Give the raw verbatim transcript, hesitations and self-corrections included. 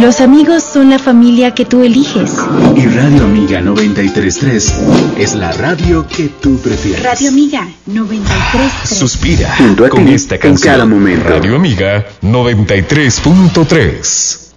Los amigos son la familia que tú eliges. Y Radio Amiga noventa y tres punto tres es la radio que tú prefieres. Radio Amiga noventa y tres punto tres. Suspira Junto a con ti esta en canción. cada momento. Radio Amiga noventa y tres punto tres.